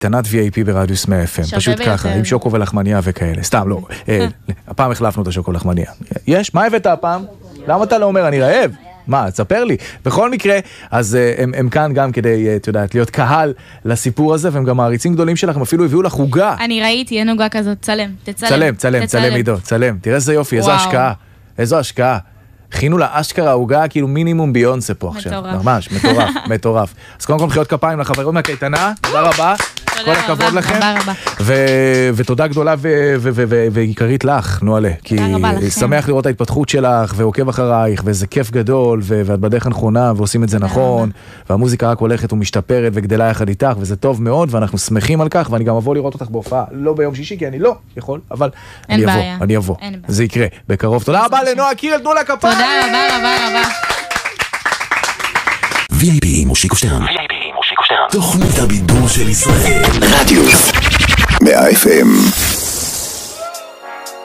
קייטנת VIP ברדיוס 100 FM, פשוט ככה, עם שוקו ולחמניה וכאלה, סתם לא, הפעם החלפנו את השוקו ולחמניה. יש? מה הבאת הפעם? למה אתה לא אומר, אני רעב? מה, תספר לי. בכל מקרה, אז הם כאן גם כדי, את יודעת, להיות קהל לסיפור הזה, והם גם מעריצים גדולים שלכם, אפילו הביאו לך עוגה. אני ראיתי, אין עוגה כזאת, צלם, עידו, צלם. תראה איזה יופי, איזו השקעה. איזו השקעה. הכינו לה אשכרה עוגה, כאילו מינימום ביונסה פה עכשיו. ממש, מטורף. אז קודם כל מחיאות כפיים לחברות מהקייטנה, תודה רבה. כל הכבוד לכם. ותודה גדולה ועיקרית לך, נועלה. כי שמח לראות ההתפתחות שלך, ועוקב אחרייך, וזה כיף גדול, ואת בדרך הנכונה, ועושים את זה נכון, והמוזיקה רק הולכת ומשתפרת וגדלה יחד איתך, וזה טוב מאוד, ואנחנו שמחים על כך, ואני גם אבוא לראות אותך בהופעה, לא ביום שישי, כי אני לא יכול, אבל אני אבוא. זה יקרה בקרוב. תודה רבה לנועה קירל, תנו לה כפיים. תודה רבה. VIP מושיקו שטרן. תוכנית הבידור של ישראל. רדיוס 100 FM.